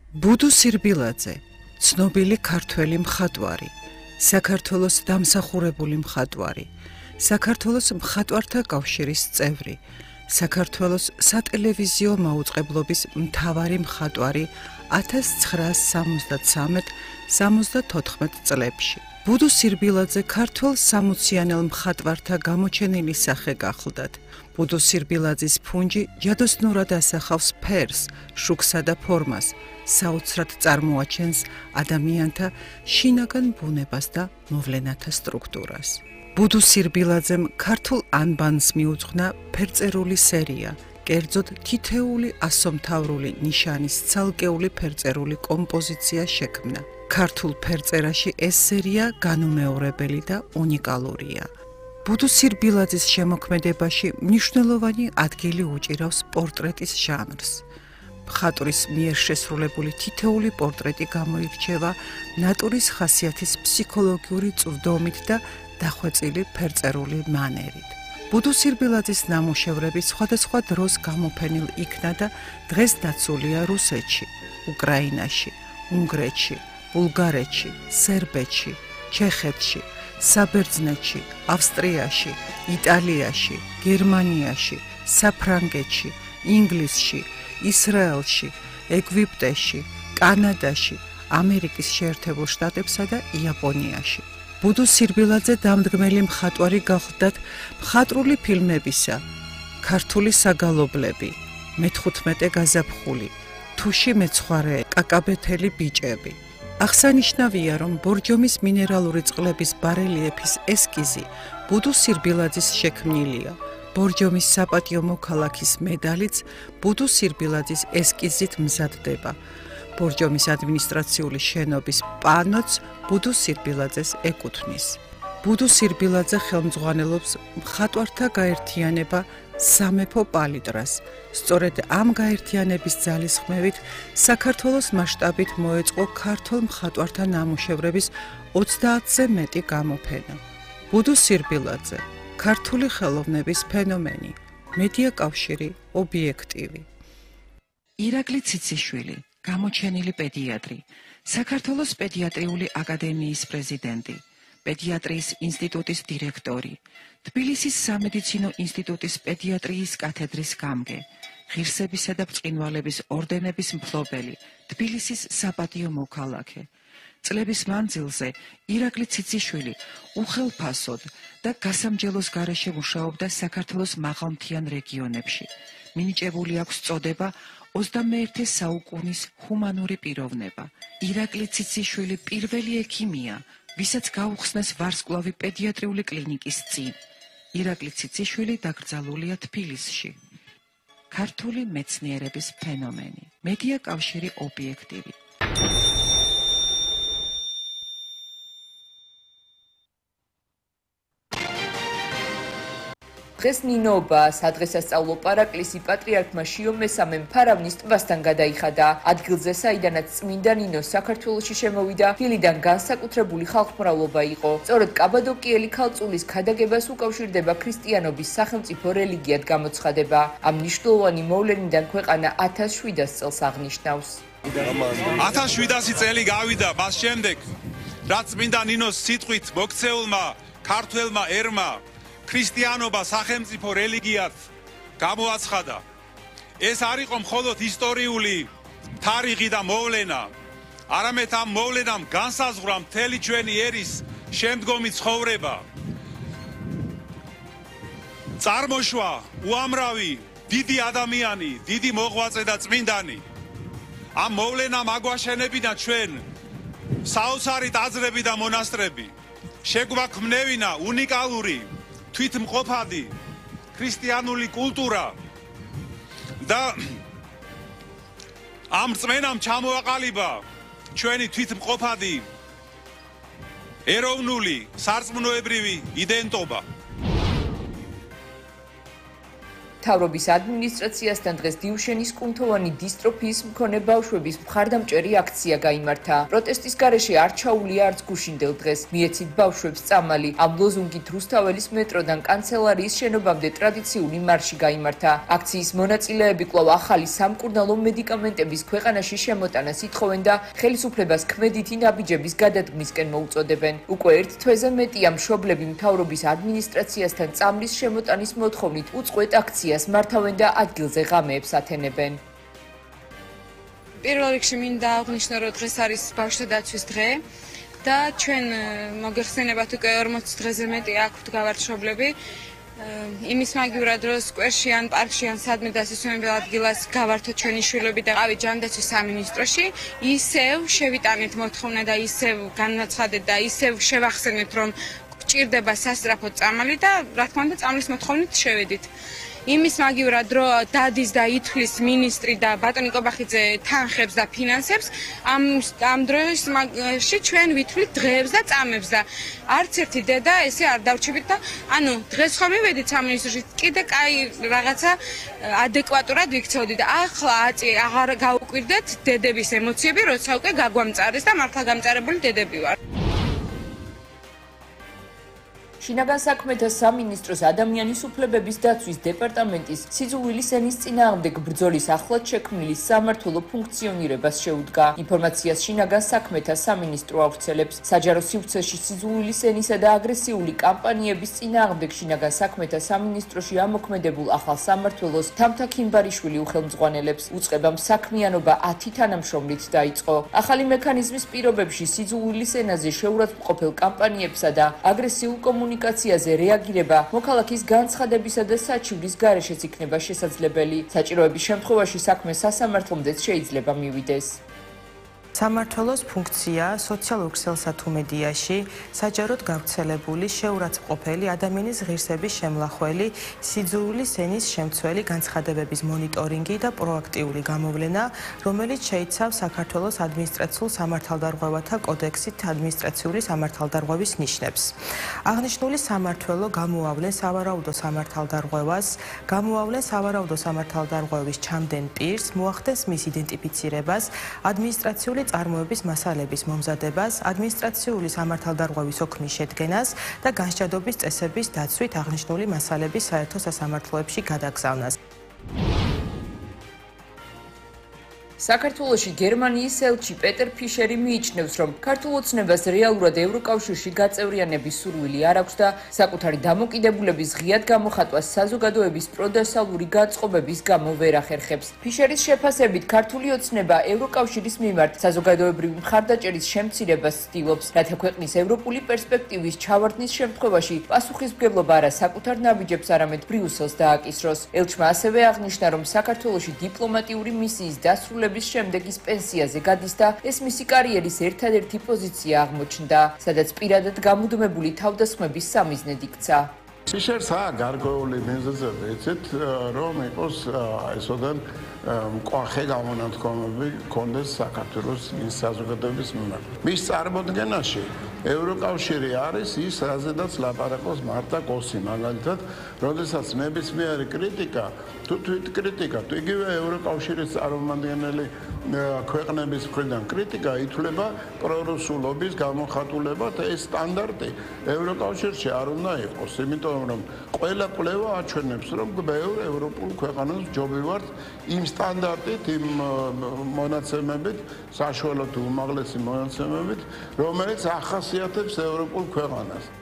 ბუდუ სირბილაძე, ცნობილი ქართველი მხატვარი, საქართველოს დამსახურებული მხატვარი, საქართველოს მხატვართა კავშირის წევრი, საქართველოს სატელევიზიო მაუწყებლობის მთავარი მხატვარი 1973-74 წლებში. ბუდუ სირბილაძე ქართველ სამოციანელ მხატვართა გამოჩენილი სახე გახლდათ. ბუდუ სირბილაძის ფუნჯი ჯადოსნურად ასახავს ფერს, შუქსა და ფორმას, საოცრად წარმოაჩენს ადამიანთა შინაგან ბუნებას და მოვლენათა სტრუქტურას. ბუდუ სირბილაძემ ქართულ ანბანს მიუძღვნა ფერწერული სერია, კერძოდ თითეული ასომთავრული ნიშანის ცალკეული ფერწერული კომპოზიცია შექმნა. ქართულ ფერწერაში ეს სერია განუმეორებელი და უნიკალურია. ბუდუ სირბილაძის შემოქმედებაში მნიშვნელოვანი ადგილი უჭირავს პორტრეტის ჟანრს. მხატვრის მიერ შესრულებული თითოეული პორტრეტი გამოირჩევა ნატურის ხასიათის ფსიქოლოგიური წვდომით და დახვეწილი ფერწერული მანერით. ბუდუ სირბილაძის ნამუშევრები სხვადასხვა დროს გამოფენილ იქნა და დღეს დაცულია რუსეთში, უკრაინაში, უნგრეთში, ბულგარეთში, სერბეთში, ჩეხეთში, საბერძნეთში, ავსტრიაში, იტალიაში, გერმანიაში, საფრანგეთში, ინგლისში, ისრაელში, ეგვიპტეში, კანადაში, ამერიკის შეერთებულ შტატებსა და იაპონიაში. ბუდუ სირბილაძე დამდგმელი მხატვარი გახლდათ მხატვრული ფილმებისა, ქართული საგალობლები, მე-15 გაზაფხული, თუში მეცხვარე, კაკაბეთელი ბიჭები. აღსანიშნავია, რომ ბორჯომის მინერალური წყლების ბარელიეფის ესკიზი ბუდუ სირბილაძის შექმნილია. ბორჯომის საპატიო მოქალაქის მედალიც ბუდუ სირბილაძის ესკიზით მზადდება. ბორჯომის ადმინისტრაციული შენობის პანოც ბუდუ სირბილაძეს ეკუთვნის. ბუდუ სირბილაძე ხელმძღვანელობს მხატვართა გაერთიანება სამეფო პალიტრას. სწორედ ამ გაერთიანების ძალისხმევით საქართველოს მასშტაბით მოეწყო ქართულ მხატვართა ნამუშევრების 30-ზე მეტი გამოფენა. ბუდუ სირბილაძე, ქართული ხელოვნების ფენომენი, მედია კავშირი, ობიექტივი. ირაკლი ციციშვილი, გამოჩენილი პედიატრი, საქართველოს პედიატრიული აკადემიის პრეზიდენტი, პედიატრიის ინსტიტუტის დირექტორი, თბილისის სამედიცინო ინსტიტუტის პედიატრიის კათედრის გამგე, ღირსებისა და ბრწყინვალების ორდენების მფლობელი, თბილისის საპატიო მოქალაქე. წლების მანძილზე ირაკლი ციციშვილი უხელფასოდ და გასამჯელოს გარეშე მუშაობდა საქართველოს მაღალმთიან რეგიონებში. მინიჭებული აქვს წოდება 21 საუკუნის ჰუმანური პიროვნება. ირაკლი ციციშვილი პირველი ექიმია, ვისაც გაუხსნეს ვარსკვლავი პედიატრიული კლინიკის წინ. ირაკლი ციციშვილი დაკრძალულია თბილისში. ქართული მეცნიერების ფენომენი. მედია კავშირი, ობიექტივი. დღეს ნინოობა სადღესასწაულო პარაკლისი პატრიარქმა შიო მესამემ ფარავნის ტბასთან გადაიხადა. ადგილზე, საიდანაც წმინდა ნინო საქართველოში შემოვიდა, დილიდან განსაკუთრებული ხალხმრავლობა იყო. სწორედ კაბადოკიელი ქალწულის ქადაგებას უკავშირდება ქრისტიანობის სახელმწიფო რელიგიად გამოცხადება. ამ მნიშვნელოვანი მოვლენიდან ქვეყანა 1700 წელს აღნიშნავს. 1700 წელი გავიდა მას შემდეგ, რაც წმინდა ნინოს სიტყვით მოქცეულმა ქართველმა ერმა ქრისტიანობა სახელმწიფო რელიგიად გამოაცხადა. ეს არ იყო მხოლოდ ისტორიული თარიღი და მოვლენა, არამედ ამ მოვლენამ განსაზღვრა მთელი ჩვენი ერის შემდგომი ცხოვრება. წარმოშვა უამრავი დიდი ადამიანი, დიდი მოღვაწე და წმინდანი. ამ მოვლენამ აგვაშენებინა ჩვენ საოცარი ტაძრები და მონასტრები. შეგვაქმნევინა უნიკალური თვითმყოფადი ქრისტიანული კულტურა და ამ რწმენამ ჩამოაყალიბა ჩვენი თვითმყოფადი ეროვნული სარწმუნოებრივი იდენტობა. მთავრობის ადმინისტრაციასთან დღეს დიუშენის კუნთოვანი დისტროფიის მქონე ბავშვების მხარდამჭერი აქცია გაიმართა. პროტესტის გარეშე არ ჩაულია არც გუშინდელ დღეს. მიეცით ბავშვებს წამალი. ამ ლოზუნგით რუსთაველის მეტროდან კანცელარიის შენობამდე ტრადიციული მარში გაიმართა. აქციის მონაწილეები კვლავ ახალი სამკურნალო მედიკამენტების ქვეყანაში შემოტანას ითხოვენ და ხელისუფლებას ქმედითი ნაბიჯების გადადგმისკენ მოუწოდებენ. უკვე ერთ თვეზე მეტია მშობლები მთავრობის ადმინისტრაციასთან წამლის შემოტანის მოთხოვნით უწყვეტ აქციას მართავენ და ადგილზე ღამეებს ათენებენ. პირველ რიგში მინდა აღვნიშნო, რომ დღეს არის ბავშვთა დაცვის დღე და ჩვენ მოგეხსენებათ უკვე 40 დღეზე მეტი აქვთ გავარდშობლები. იმის მაგივრად, რომ სკვერში ან პარკში ან სადმე დასასვენებელ ადგილას გავართოთ ჩვენი შვილები და ყავით ჯანდაცვის სამინისტროში, ისევ შევიტანეთ მოთხოვნა და ისევ განაცხადეთ და ისევ შევახსენეთ, რომ გჭირდება სასწრაფო წამალი და რა თქმა უნდა წამლის მოთხოვნით შევედით. იმის მაგივრად, რომ დადის და ითვლის მინისტრი და ბატონი კობახიძე თანხებს და ფინანსებს, ამ დროში ჩვენ ვითვლით დღეებს და წამებს და არც ერთი დედა ესე არ დავჩებით და ანუ დღეს ხომ მივედით სამინისტროში, კიდე კაი რაღაცა ადეკვატურად ვიქცეოდით და ახლა აღარ გაუკვირდეთ დედების ემოციები, როცა უკვე გაგვამწარეს და მართლა გამწარებული დედები ვარ. შინაგან საქმეთა სამინისტროს ადამიანის უფლებების დაცვის დეპარტამენტის სიძულვილის ენის წინააღმდეგ ბრძოლის ახლად შექმნილი სამმართველო ფუნქციონირებას შეუდგა. ინფორმაციას შინაგან საქმეთა სამინისტრო ავრცელებს. საჯარო სივრცეში სიძულვილის ენისა და აგრესიული კამპანიების წინააღმდეგ შინაგან საქმეთა სამინისტროში ამოქმედებულ ახალ სამმართველოს თამთა ქიმბარიშვილი უხელმძღვანელებს. უწყებამ საქმიანობა 10 თანამშრომლით დაიწყო. ახალი მექანიზმის პირობებში სიძულვილის ენაზე შეურაცხმყოფელ კამპანიებსა და აგრესიულ კომუნიკაციაზე რეაგირება მოქალაქის განცხადებისა და საჩივრის გარეშეც იქნება შესაძლებელი. საჭიროების შემთხვევაში საქმე სასამართლომდეც შეიძლება მივიდეს. სამმართველოს ფუნქცია სოციალურ ქსელსა თუ მედიაში საჯაროდ გავრცელებული, შეურაცხმყოფელი ადამიანის ღირსების შემლახველი, სიძულვილის ენის შემცველი განცხადებების მონიტორინგი და პროაქტიული გამოვლენა, რომელიც შეიცავს საქართველოს ადმინისტრაციულ სამართალდარღვევათა კოდექსით ადმინისტრაციული სამართალდარღვევის ნიშნებს. აღნიშნული სამმართველო გამოავლენ სავარაუდო სამართალდარღვევას, გამოავლენ სავარაუდო სამართალდარღვევის ჩამდენ პირს, მოახდენს მის იდენტიფიცირებას, ადმინისტრაციული წარმოების მასალების მომზადებას, ადმინისტრაციული სამართალდარღვევის ოქმის შედგენას და განსჯადობის წესების დაცვით აღნიშნული მასალების საერთო სასამართლოებში გადაგზავნას. საქართველოში გერმანიის ელჩი პეტერ ფიშერი მიიჩნევს, რომ ქართულ ოცნებას რეალურად ევროკავშირში გაწევრიანების სურვილი არ აქვს და საკუთარი დამოკიდებულების ღიად გამოხატვას საზოგადოების პროდესალური განწყობების გამო ვერ ახერხებს. ფიშერის შეფასებით, ქართული ოცნება ევროკავშირის მიმართ საზოგადოებრივი მხარდაჭერის შემცირებას ცდილობს, რათა ქვეყნის ევროპული პერსპექტივის ჩავარდნის შემთხვევაში პასუხისმგებლობა არა საკუთარ ნაბიჯებს, არამედ ბრიუსელს დააკისროს. ელჩმა ასევე აღნიშნა, რომ საქართველოში დიპლომატიური მისიის დასრულების შემდეგ ის პენსიაზე გადის და ეს მისი კარიერის ერთადერთი პოზიცია აღმოჩნდა, სადაც პირადად გამუდმებული თავდასხმების სამიზნედ იქცა. ფიშერს გარკვეული მიზეზები იცით, რომ იყოს ესოდან მკვახე გამონათქვამები კონდეს საქართველოს საზოგადოების მიმართ. მის წარმოდგენაში ევროკავშირი არის ის, რაზედაც ლაპარაკობს მარტა კოსი, მაგალითად, როდესაც ნებისმიერი კრიტიკა, თუ თვითკრიტიკა, თუ იგივე ევროკავშირის წარმომადგენელი ქვეყნების მხრიდან კრიტიკა ითვლება პრორუსულობის გამოხატულებად, ეს სტანდარტი ევროკავშირში არ უნდა იყოს, იმიტომ რომ ყველა კვლევა აჩვენებს, რომ ბევრ ევროპულ ქვეყანას ჯობივართ იმ სტანდარტით, იმ მონაცემებით, საშუალო თუ უმაღლესი მონაცემებით, რომელიც ახასიათებს ევროპულ ქვეყანას.